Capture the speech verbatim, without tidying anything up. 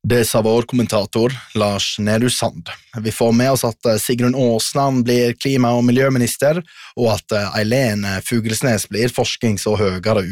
Det sa vår kommentator Lars Nehru Sand. Vi får med oss at Sigrun Åsland blir klima- og miljøminister, og at Eileen Fuglesnes blir forsknings- og høyere